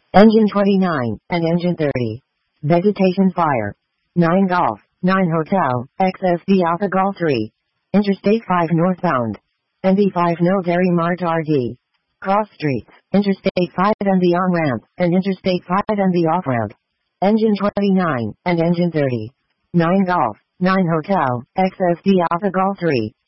Engine 29, and Engine 30. Vegetation fire. 9 Golf, 9 Hotel, XSD Alpha Golf 3. Interstate 5 northbound. NB5 Military Mart RD. Cross streets, Interstate 5 and the on-ramp, and Interstate 5 and the off-ramp. Engine 29, and Engine 30. 9 Golf, 9 Hotel, XSD Alpha Golf 3.